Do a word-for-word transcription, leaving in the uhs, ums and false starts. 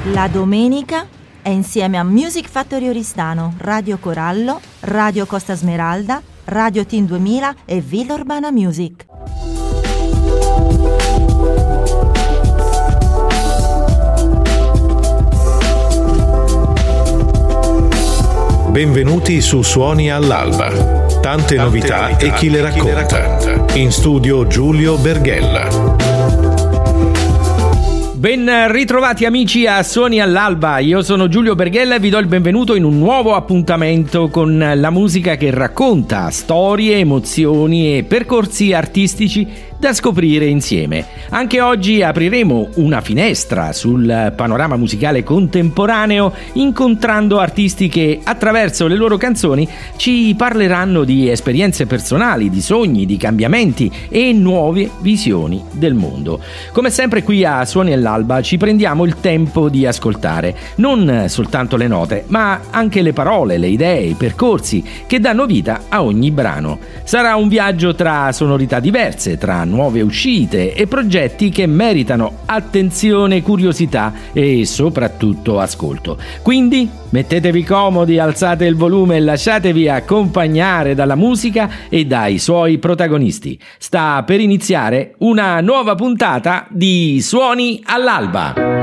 La domenica è insieme a Music Factory Oristano, Radio Corallo, Radio Costa Smeralda, Radio Team duemila e Villa Urbana Music. Benvenuti su Suoni all'Alba. Tante, Tante novità, novità e chi le racconta. In studio Giulio Berghella. Ben ritrovati amici a Suoni all'Alba, io sono Giulio Berghella e vi do il benvenuto in un nuovo appuntamento con la musica che racconta storie, emozioni e percorsi artistici da scoprire insieme. Anche oggi apriremo una finestra sul panorama musicale contemporaneo incontrando artisti che attraverso le loro canzoni ci parleranno di esperienze personali, di sogni, di cambiamenti e nuove visioni del mondo. Come sempre qui a Suoni all'Alba ci prendiamo il tempo di ascoltare non soltanto le note, ma anche le parole, le idee, i percorsi che danno vita a ogni brano. Sarà un viaggio tra sonorità diverse, tra nuove uscite e progetti che meritano attenzione, curiosità e soprattutto ascolto. Quindi mettetevi comodi, alzate il volume e lasciatevi accompagnare dalla musica e dai suoi protagonisti. Sta per iniziare una nuova puntata di Suoni all'Alba.